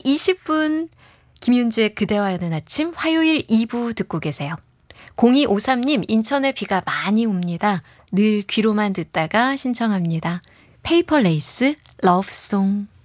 20분 김윤주의 그대와 여는 아침 화요일 2부 듣고 계세요. 0253님 인천에 비가 많이 옵니다. 늘 귀로만 듣다가 신청합니다. 페이퍼 레이스 러브송.